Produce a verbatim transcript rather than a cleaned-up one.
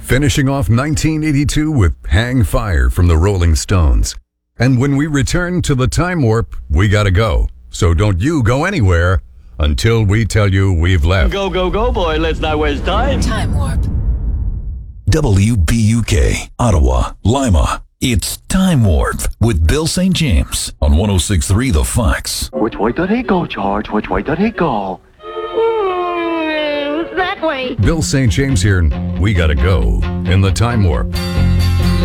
finishing off nineteen eighty-two with Hang Fire from the Rolling Stones. And when we return to the Time Warp, we gotta go. So don't you go anywhere until we tell you we've left. Go, go, go, boy. Let's not waste time. Time Warp. W B U K, Ottawa, Lima. It's Time Warp with Bill Saint James on one oh six point three The Fox. Which way did he go, George? Which way did he go? Mm, that way. Bill Saint James here, and we gotta go in the Time Warp.